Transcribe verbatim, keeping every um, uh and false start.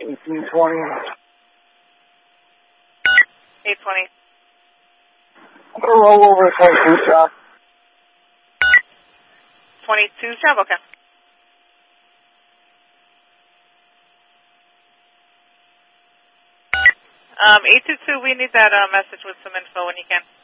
eighteen twenty. eight twenty. I'm going to roll over to twenty-two shop. twenty-two shop, okay. Um, eight two two, we need that uh, message with some info when you can.